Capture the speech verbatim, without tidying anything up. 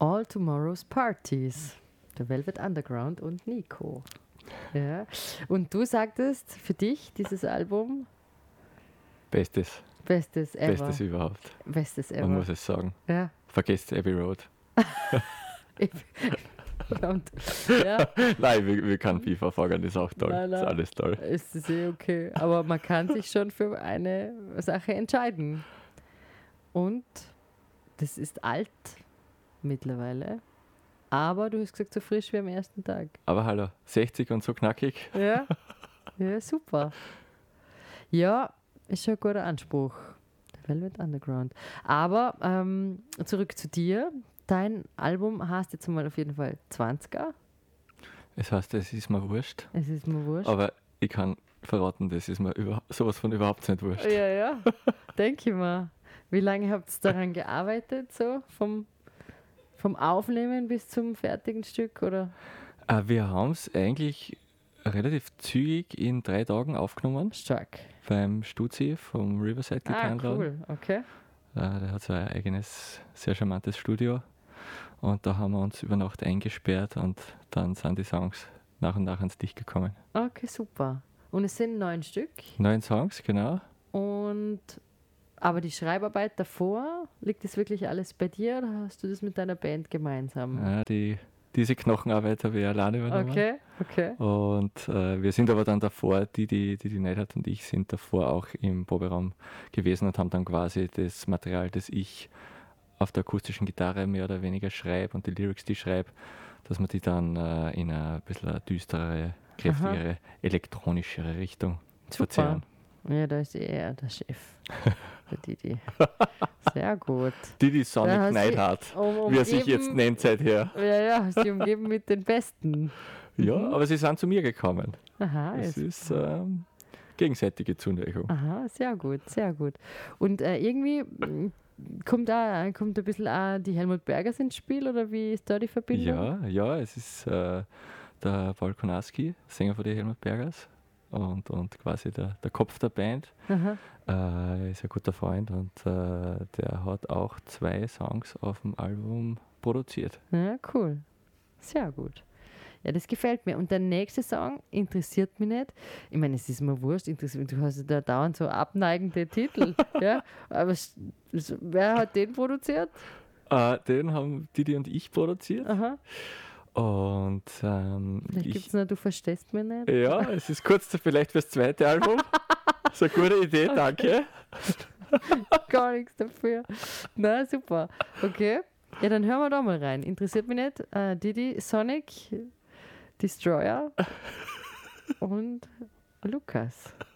All Tomorrow's Parties, der Velvet Underground und Nico. Ja. Und du sagtest für dich dieses Album Bestes. Bestes ever. Bestes überhaupt. Bestes ever. Man muss es sagen. Ja. Vergesst Abbey Road. Und, ja. Nein, wir, wir können FIFA fragen, das ist auch toll. Nein, nein. Das ist alles toll. Ist das eh okay. Aber man kann sich schon für eine Sache entscheiden. Und das ist alt mittlerweile. Aber du hast gesagt, so frisch wie am ersten Tag. Aber hallo, sechzig und so knackig. Ja, ja, super. Ja, ist schon ein guter Anspruch. Velvet Underground. Aber ähm, zurück zu dir. Dein Album heißt jetzt mal auf jeden Fall zwanziger. Es heißt, es ist mir wurscht. Es ist mir wurscht. Aber ich kann verraten, das ist mir über, sowas von überhaupt nicht wurscht. Ja, ja, denke ich mal. Wie lange habt ihr daran gearbeitet, so vom, vom Aufnehmen bis zum fertigen Stück? Oder? Äh, wir haben es eigentlich relativ zügig in drei Tagen aufgenommen. Stark. Beim Stuzi vom Riverside Ah, Gitarrenladen. cool, okay. Äh, der hat so ein eigenes, sehr charmantes Studio. Und da haben wir uns über Nacht eingesperrt und dann sind die Songs nach und nach ans Licht gekommen. Okay, super. Und es sind neun Stück. Neun Songs, genau. Und aber die Schreibarbeit davor, liegt das wirklich alles bei dir oder hast du das mit deiner Band gemeinsam? Ja, die, diese Knochenarbeit habe ich alleine übernommen. Okay, okay. Und äh, wir sind aber dann davor, die, die, die, die Neidhardt und ich sind davor auch im Proberaum gewesen und haben dann quasi das Material, das ich auf der akustischen Gitarre mehr oder weniger schreibe und die Lyrics, die ich schreibe, dass wir die dann äh, in eine bisschen eine düsterere, kräftigere, Aha. elektronischere Richtung Super. verzehren. Ja, da ist er der Chef. Der Didi. Sehr gut. Die, die Sonic Da hast Neidhardt, du um- wie er sich umgeben- jetzt nennt seither. Ja, ja, sie umgeben mit den Besten. Ja, Mhm. aber sie sind zu mir gekommen. Aha, Es jetzt- ist ähm, gegenseitige Zuneigung. Aha, sehr gut, sehr gut. Und äh, irgendwie mm, kommt da kommt ein bisschen auch die Helmut Bergers ins Spiel oder wie ist da die Verbindung? Ja, ja, es ist äh, der Paul Konarski, Sänger von den Helmut Bergers und, und quasi der, der Kopf der Band. Aha. Äh, ist ein guter Freund und äh, der hat auch zwei Songs auf dem Album produziert. Ja, cool. Sehr gut. Ja, das gefällt mir. Und der nächste Song interessiert mich nicht. Ich meine, es ist mir wurscht, interessiert mich. Du hast ja da dauernd so abneigende Titel. Ja? Aber s- s- wer hat den produziert? Äh, den haben Didi und ich produziert. Aha. Und ähm, Vielleicht gibt ich, es noch, du verstehst mich nicht. ja, es ist kurz vielleicht fürs zweite Album. Das ist eine gute Idee, danke. Gar nichts dafür. Na, super. Okay. Ja, dann hören wir da mal rein. Interessiert mich nicht. Äh, Didi, Sonic, Destroyer und Lukas.